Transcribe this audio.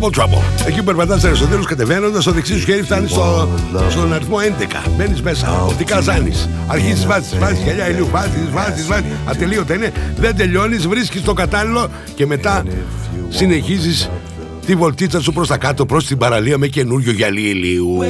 Double Trouble. Εκεί που περπατάς Αριστοτέλους κατεβαίνοντας, το δεξί σου χέρι φτάνει στον αριθμό 11. Μπαίνεις μέσα, οπτικά ζάνεις. Αρχίζεις, βάζεις γυαλιά ηλίου, βάζεις. Ατελείωτα είναι, δεν τελειώνεις, βρίσκεις το κατάλληλο και μετά συνεχίζεις τη βολτίτσα σου προς τα κάτω, προς την παραλία με καινούριο γυαλί ηλίου.